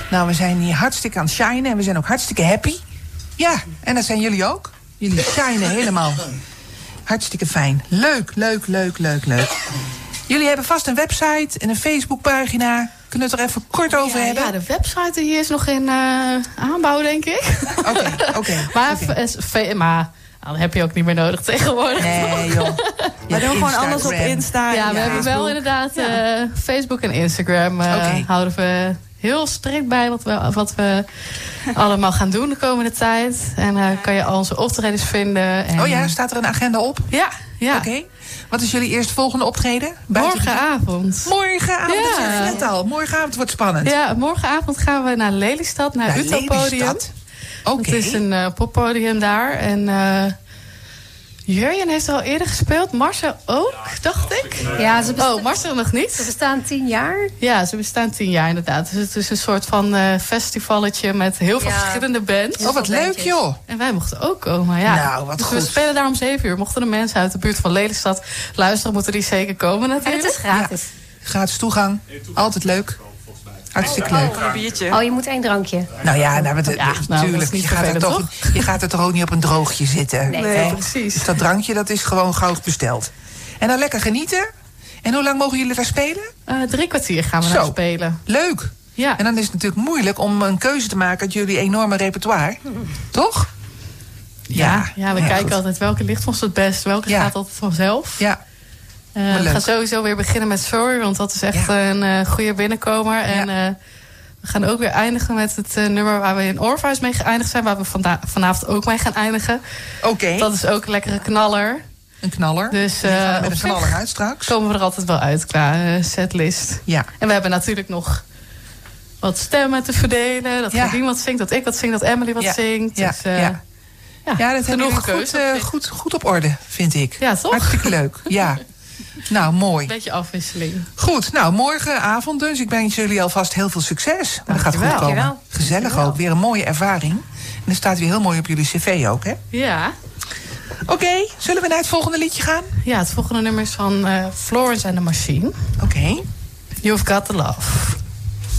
Nou, we zijn hier hartstikke aan het shinen en we zijn ook hartstikke happy. Ja, en dat zijn jullie ook. Jullie shinen helemaal. Hartstikke fijn. Leuk. Jullie hebben vast een website en een Facebookpagina. Kunnen we het er even kort over hebben? Ja, de website hier is nog in aanbouw, denk ik. Oké. Maar dat heb je ook niet meer nodig tegenwoordig. Nee, joh. We doen gewoon alles op Insta. Ja, we hebben wel inderdaad Facebook en Instagram. Houden we heel strikt bij wat we allemaal gaan doen de komende tijd. En kan je al onze optredens vinden. En, staat er een agenda op? Ja. Oké. Wat is jullie eerstvolgende optreden? Morgenavond. Morgenavond, dat zeg je net al. Morgenavond wordt spannend. Ja, morgenavond gaan we naar Lelystad, naar Utopodium. Oké. Het is een poppodium daar. En Jurjen heeft al eerder gespeeld. Marcel ook, dacht ik. Ja, Marcel nog niet. Ze bestaan 10 jaar. Ja, ze bestaan 10 jaar inderdaad. Dus het is een soort van festivalletje met heel veel verschillende bands. Oh, wat leuk joh. En wij mochten ook komen, ja. Nou, wat dus goed. we spelen daar om 7 uur. Mochten de mensen uit de buurt van Lelystad luisteren, moeten die zeker komen natuurlijk. En het is gratis. Ja. Gratis toegang. Altijd leuk. Hartstikke leuk. Een biertje. Oh, je moet 1 drankje. Nou ja, natuurlijk. Je gaat er toch ook niet op een droogje zitten. Nee, precies. Dus dat drankje, dat is gewoon gauw besteld. En dan lekker genieten. En hoe lang mogen jullie daar spelen? 3 kwartier gaan we daar spelen. Leuk. Ja. En dan is het natuurlijk moeilijk om een keuze te maken uit jullie enorme repertoire. Toch? Ja, we kijken altijd welke ligt ons het best. Welke gaat altijd vanzelf. Ja. We gaan sowieso weer beginnen met Sorry, want dat is echt een goede binnenkomer. En we gaan ook weer eindigen met het nummer waar we in Orpheus mee geëindigd zijn. Waar we vanavond ook mee gaan eindigen. Oké. Dat is ook een lekkere knaller. Een knaller. Dus met een knaller uit straks. Komen we er altijd wel uit qua setlist. Ja. En we hebben natuurlijk nog wat stemmen te verdelen. Dat Gerdien wat zingt, dat ik wat zing, dat Emily wat zingt. Ja. Dus, Ja, dat hebben jullie goed op orde, vind ik. Ja, toch? Hartstikke leuk. Ja. Nou, mooi. Een beetje afwisseling. Goed, nou, morgenavond dus. Ik wens jullie alvast heel veel succes. Maar dat gaat goed komen. Dankjewel. Gezellig ook. Weer een mooie ervaring. En dat staat weer heel mooi op jullie cv ook, hè? Ja. Oké, zullen we naar het volgende liedje gaan? Ja, het volgende nummer is van Florence and the Machine. Oké. You've Got the Love.